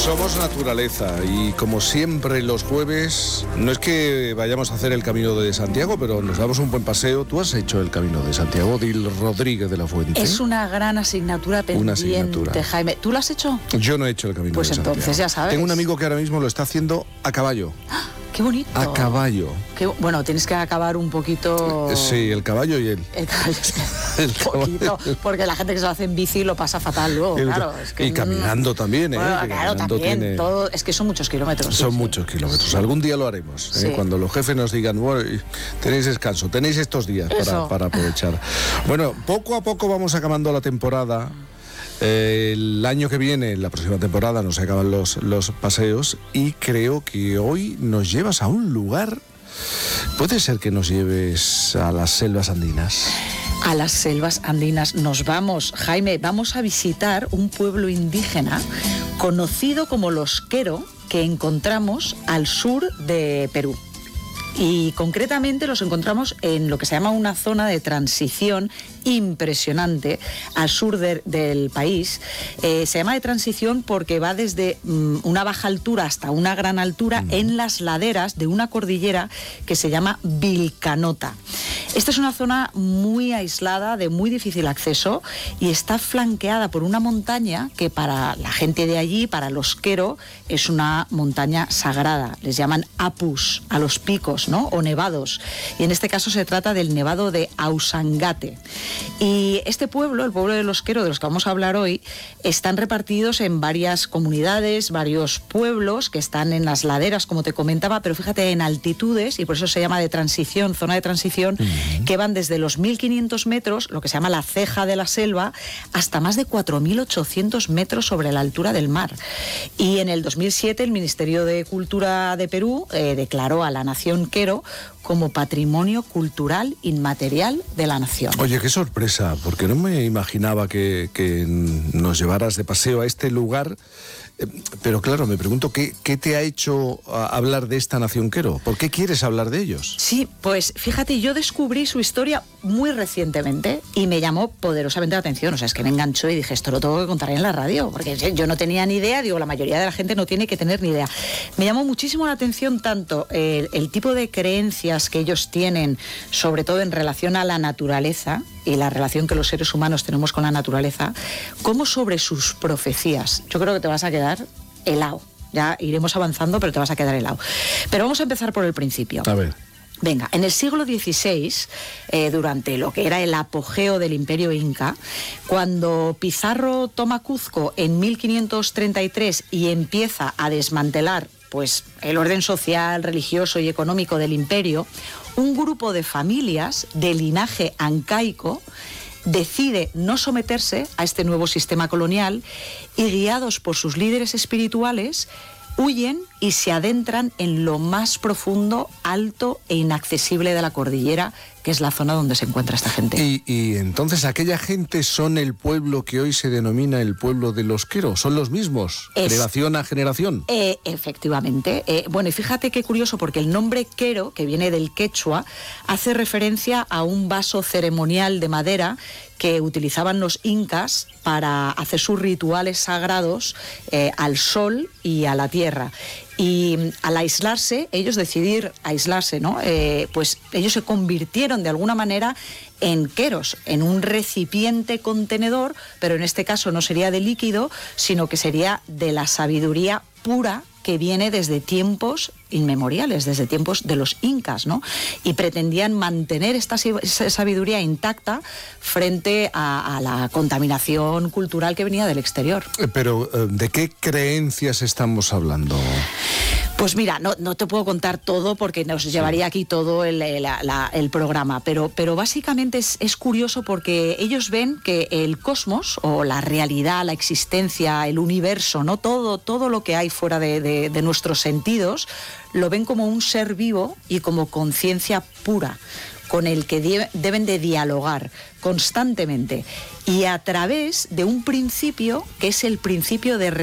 Somos naturaleza y como siempre los jueves, no es que vayamos a hacer el Camino de Santiago, pero nos damos un buen paseo. ¿Tú has hecho el Camino de Santiago, Dil Rodríguez de la Fuente? Es una gran asignatura pendiente, Jaime. ¿Tú lo has hecho? Yo no he hecho el Camino de Santiago. Pues entonces ya sabes. Tengo un amigo que ahora mismo lo está haciendo a caballo. ¡Qué bonito! A caballo. Bueno, tienes que acabar un poquito... Sí, el caballo y él. El caballo. Porque la gente que se lo hace en bici lo pasa fatal luego, claro. Es que y caminando también, ¿eh? Bueno, claro, también. Todo, es que son muchos kilómetros. Son muchos kilómetros. Sí. Algún día lo haremos. Sí. Cuando los jefes nos digan, bueno, tenéis descanso, tenéis estos días para aprovechar. Bueno, poco a poco vamos acabando la temporada. El año que viene, la próxima temporada, nos acaban los paseos y creo que hoy nos llevas a un lugar. ¿Puede ser que nos lleves a las selvas andinas? A las selvas andinas nos vamos, Jaime. Vamos a visitar un pueblo indígena conocido como los Quero, que encontramos al sur de Perú. Y concretamente los encontramos en lo que se llama una zona de transición impresionante al sur del país. Se llama de transición porque va desde una baja altura hasta una gran altura en las laderas de una cordillera que se llama Vilcanota. Esta es una zona muy aislada, de muy difícil acceso, y está flanqueada por una montaña que para la gente de allí, para los Quero, es una montaña sagrada. Les llaman apus a los picos, ¿no? O nevados. Y en este caso se trata del nevado de Ausangate. Y este pueblo, el pueblo de los Quero, de los que vamos a hablar hoy, están repartidos en varias comunidades, varios pueblos que están en las laderas, como te comentaba, pero fíjate, en altitudes, y por eso se llama de transición, zona de transición, que van desde los 1.500 metros, lo que se llama la ceja de la selva, hasta más de 4.800 metros sobre la altura del mar. Y en el 2007 el Ministerio de Cultura de Perú declaró a la nación Quero como Patrimonio Cultural Inmaterial de la Nación. Oye, qué sorpresa, porque no me imaginaba que nos llevaras de paseo a este lugar. Pero claro, me pregunto, ¿qué te ha hecho hablar de esta nación Quero? ¿Por qué quieres hablar de ellos? Sí, pues fíjate, yo descubrí su historia muy recientemente y me llamó poderosamente la atención. O sea, es que me enganchó y dije, esto lo tengo que contar en la radio, porque yo no tenía ni idea, digo, la mayoría de la gente no tiene que tener ni idea. Me llamó muchísimo la atención tanto el tipo de creencias que ellos tienen, sobre todo en relación a la naturaleza y la relación que los seres humanos tenemos con la naturaleza, como sobre sus profecías. Yo creo que te vas a quedar helado. Ya iremos avanzando, pero te vas a quedar helado. Pero vamos a empezar por el principio. A ver. Venga, en el siglo XVI, durante lo que era el apogeo del Imperio Inca, cuando Pizarro toma Cuzco en 1533 y empieza a desmantelar pues el orden social, religioso y económico del imperio, un grupo de familias de linaje ancaico decide no someterse a este nuevo sistema colonial y, guiados por sus líderes espirituales, huyen y se adentran en lo más profundo, alto e inaccesible de la cordillera, que es la zona donde se encuentra esta gente. Y entonces aquella gente son el pueblo que hoy se denomina el pueblo de los Quero, son los mismos, generación a generación. Efectivamente. Bueno, y fíjate qué curioso, porque el nombre Quero, que viene del quechua, hace referencia a un vaso ceremonial de madera que utilizaban los incas para hacer sus rituales sagrados al sol y a la tierra. Y al aislarse, ellos decidir aislarse, ¿no? Pues ellos se convirtieron de alguna manera en queros, en un recipiente contenedor, pero en este caso no sería de líquido, sino que sería de la sabiduría pura que viene desde tiempos inmemoriales, desde tiempos de los incas, ¿no? Y pretendían mantener esta sabiduría intacta frente a la contaminación cultural que venía del exterior. Pero, ¿de qué creencias estamos hablando? Pues mira, no te puedo contar todo porque nos llevaría aquí todo el programa, pero básicamente es curioso porque ellos ven que el cosmos o la realidad, la existencia, el universo, ¿no? Todo lo que hay fuera de nuestros sentidos, lo ven como un ser vivo y como conciencia pura, con el que deben de dialogar constantemente y a través de un principio que es el principio de